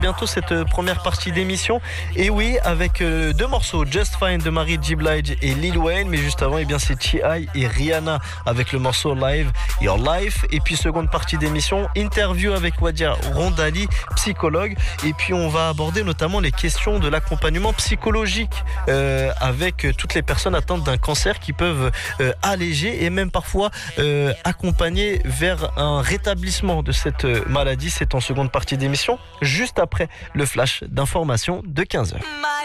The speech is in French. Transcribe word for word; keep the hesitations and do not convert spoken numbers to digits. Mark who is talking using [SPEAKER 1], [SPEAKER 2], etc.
[SPEAKER 1] Bientôt cette euh, première partie d'émission. Et oui, avec euh, deux morceaux, Just Fine de Mary J. Blige et Lil Wayne. Mais juste avant, eh bien, c'est T I et Rihanna avec le morceau Live Your Life. Et puis seconde partie d'émission, interview avec Wadia Rondali, psychologue. Et puis on va aborder notamment les questions de l'accompagnement psychologique euh, avec toutes les personnes atteintes d'un cancer qui peuvent euh, alléger et même parfois euh, accompagner vers un rétablissement de cette maladie. C'est en seconde partie d'émission, juste après le flash d'information de quinze heures.